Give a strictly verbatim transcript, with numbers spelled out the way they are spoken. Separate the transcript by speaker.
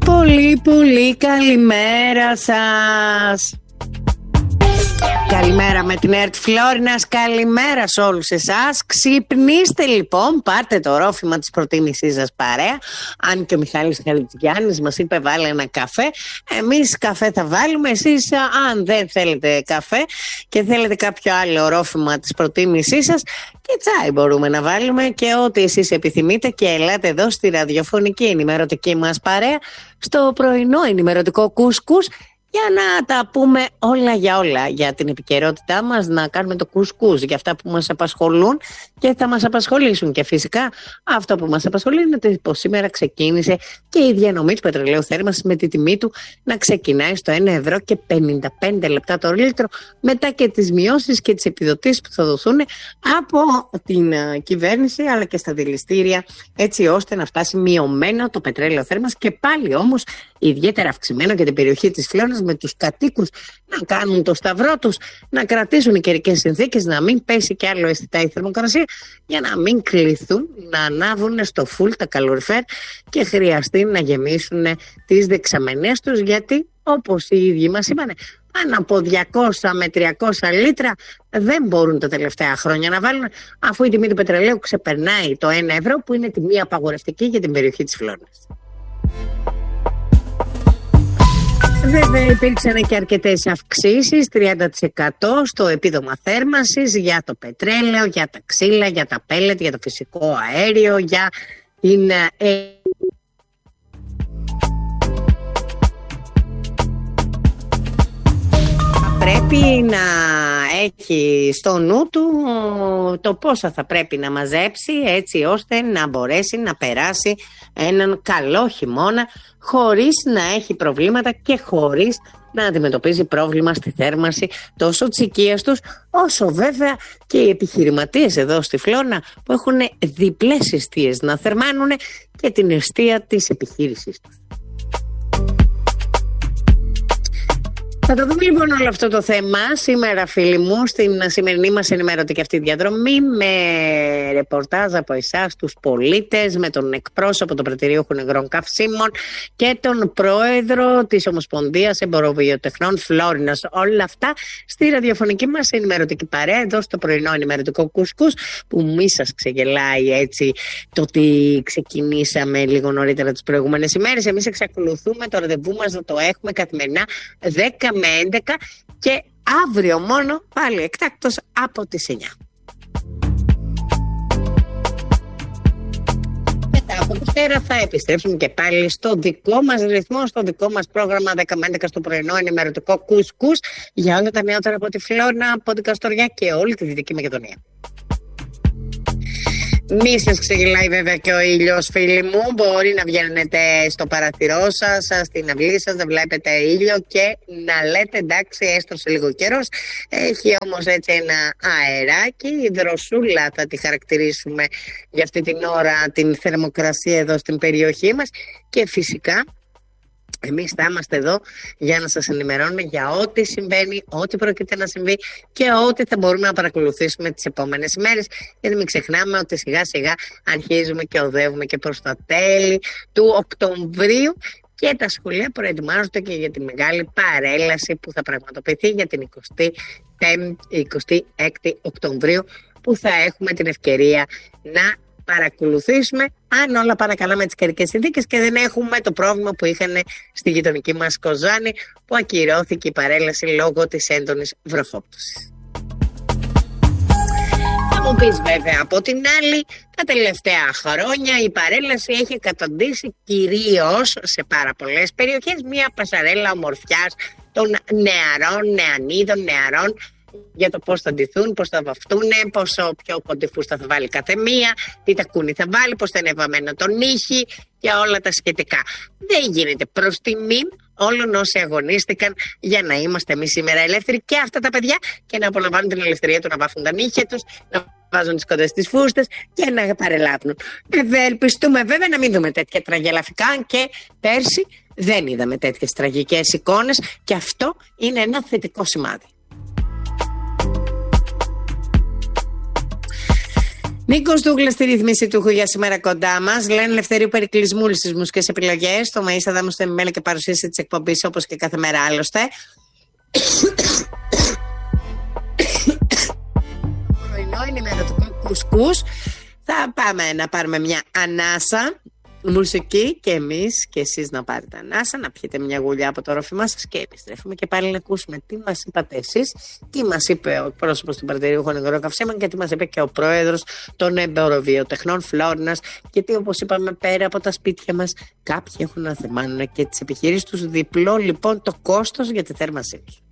Speaker 1: Πολύ πολύ καλημέρα σας. Καλημέρα με την ΕΡΤ Φλόρινας, καλημέρα σε όλους εσάς. Ξυπνήστε λοιπόν, πάρτε το ρόφημα της προτίμησής σας παρέα. Αν και ο Μιχάλης Χαλιτζιάννης μας είπε βάλε ένα καφέ, εμείς καφέ θα βάλουμε. Εσείς αν δεν θέλετε καφέ και θέλετε κάποιο άλλο ρόφημα της προτίμησής σας, και τσάι μπορούμε να βάλουμε και ό,τι εσείς επιθυμείτε. Και ελάτε εδώ στη ραδιοφωνική ενημερωτική μας παρέα, στο πρωινό ενημερωτικό κουσκούς, για να τα πούμε όλα για όλα, για την επικαιρότητά μας, να κάνουμε το κουσκούς για αυτά που μας απασχολούν και θα μας απασχολήσουν. Και φυσικά αυτό που μας απασχολεί είναι πως σήμερα ξεκίνησε και η διανομή του πετρελαίου θέρμανσης με τη τιμή του να ξεκινάει στο ένα ευρώ και πενήντα πέντε λεπτά το λίτρο, μετά και τις μειώσεις και τις επιδοτήσεις που θα δοθούν από την uh, κυβέρνηση αλλά και στα δηληστήρια, έτσι ώστε να φτάσει μειωμένο το πετρέλαιο θέρμανσης και πάλι όμως ιδιαίτερα αυξημένο για την περιοχή της Φλόρινας, με τους κατοίκους να κάνουν το σταυρό τους, να κρατήσουν οι καιρικές συνθήκες, να μην πέσει κι άλλο αισθητά η θερμοκρασία, για να μην κληθούν να ανάβουν στο φουλ τα καλοριφέρ και χρειαστεί να γεμίσουν τις δεξαμενές τους, γιατί όπως οι ίδιοι μας είπανε, πάνω από διακόσια με τριακόσια λίτρα δεν μπορούν τα τελευταία χρόνια να βάλουν, αφού η τιμή του πετρελαίου ξεπερνάει το ένα ευρώ, που είναι τιμή απαγορευτική για την περιοχή της Φλόρινας. Βέβαια υπήρξαν και αρκετές αυξήσεις, τριάντα τοις εκατό στο επίδομα θέρμανσης για το πετρέλαιο, για τα ξύλα, για τα πέλετ, για το φυσικό αέριο, για την... Ε... Πρέπει να έχει στο νου του το πόσα θα πρέπει να μαζέψει, έτσι ώστε να μπορέσει να περάσει έναν καλό χειμώνα χωρίς να έχει προβλήματα και χωρίς να αντιμετωπίζει πρόβλημα στη θέρμανση τόσο της οικίας τους, όσο βέβαια και οι επιχειρηματίες εδώ στη Φλόρινα που έχουν διπλές εστίες να θερμάνουν και την εστία της επιχείρησης τους. Θα το δούμε λοιπόν όλο αυτό το θέμα σήμερα, φίλοι μου, στην σημερινή μας ενημερωτική αυτή διαδρομή, με ρεπορτάζ από εσάς τους πολίτες, με τον εκπρόσωπο των πρατηρίων υγρών καυσίμων και τον πρόεδρο της Ομοσπονδίας Εμποροβιοτεχνών Φλόρινας. Όλα αυτά στη ραδιοφωνική μας ενημερωτική παρέα, εδώ στο πρωινό ενημερωτικό κουσκούς, που μη σας ξεγελάει έτσι το ότι ξεκινήσαμε λίγο νωρίτερα τις προηγούμενες ημέρες. Εμείς εξακολουθούμε το ραντεβού μας να το έχουμε καθημερινά δέκα με έντεκα και αύριο μόνο πάλι εκτάκτος από τις εννιά. Μετά από τη Δευτέρα θα επιστρέψουμε και πάλι στο δικό μας ρυθμό, στο δικό μας πρόγραμμα δέκα με έντεκα στο πρωινό ενημερωτικό κουσκούς για όλα τα νεότερα από τη Φλόρινα, από την Καστοριά και όλη τη Δυτική Μακεδονία. Μη σας ξεγελάει βέβαια και ο ήλιος, φίλοι μου. Μπορεί να βγαίνετε στο παραθυρό σας, στην αυλή σας, να βλέπετε ήλιο και να λέτε εντάξει, έστρωσε λίγο καιρός. Έχει όμως έτσι ένα αεράκι, η δροσούλα θα τη χαρακτηρίσουμε για αυτή την ώρα την θερμοκρασία εδώ στην περιοχή μας, και φυσικά εμείς θα είμαστε εδώ για να σας ενημερώνουμε για ό,τι συμβαίνει, ό,τι πρόκειται να συμβεί και ό,τι θα μπορούμε να παρακολουθήσουμε τις επόμενες ημέρες. Γιατί μην ξεχνάμε ότι σιγά σιγά αρχίζουμε και οδεύουμε και προς τα τέλη του Οκτωβρίου και τα σχολεία προετοιμάζονται και για τη μεγάλη παρέλαση που θα πραγματοποιηθεί για την εικοστή έκτη Οκτωβρίου, που θα έχουμε την ευκαιρία να παρακολουθήσουμε αν όλα πάνε καλά με τις καιρικές συνθήκες και δεν έχουμε το πρόβλημα που είχαν στη γειτονική μας Κοζάνη, που ακυρώθηκε η παρέλαση λόγω της έντονης βροχόπτωσης. Θα μου πεις βέβαια από την άλλη, τα τελευταία χρόνια η παρέλαση έχει καταντήσει κυρίως σε πάρα πολλές περιοχές μια πασαρέλα ομορφιάς των νεαρών, νεανίδων, νεαρών, για το πώς θα ντυθούν, πώς θα βαφτούν, πόσο πιο κοντιφούστα θα βάλει κάθε μία, τι τακούνι θα βάλει, πώς θα είναι βαμμένο το νύχι και όλα τα σχετικά. Δεν γίνεται προς τιμήν όλων όσοι αγωνίστηκαν για να είμαστε εμείς σήμερα ελεύθεροι και αυτά τα παιδιά και να απολαμβάνουν την ελευθερία του να βάφουν τα νύχια τους, να βάζουν τις κοντές στις φούστες και να παρελάβουν. Ευελπιστούμε βέβαια να μην δούμε τέτοια τραγελαφικά, και πέρσι δεν είδαμε τέτοιες τραγικές εικόνες και αυτό είναι ένα θετικό σημάδι. Νίκος Δούγκλας στη ρύθμιση του ήχου για σήμερα κοντά μας. Λένε Ελευθερίου Περικλεισμού στις μουσικές επιλογές. Το Μαΐσα Δάμος στο επιμέλεια και παρουσίαση της εκπομπής όπως και κάθε μέρα άλλωστε. Πρωινό είναι η μέρα του κουσκούς. Θα πάμε να πάρουμε μια ανάσα μουσική και εμείς και εσείς να πάρετε ανάσα, να πιείτε μια γουλιά από το ρόφημά σας και επιστρέφουμε και πάλι να ακούσουμε τι μας είπατε εσείς, τι μας είπε ο πρόσωπος του Παρτηρίου Χονεγρών Καυσίμων και τι μας είπε και ο πρόεδρος των εμποροβιοτεχνών Φλόρνας, γιατί όπως είπαμε πέρα από τα σπίτια μας κάποιοι έχουν να θερμάνουν και τις επιχειρήσεις τους, διπλό λοιπόν το κόστος για τη θέρμασή τους.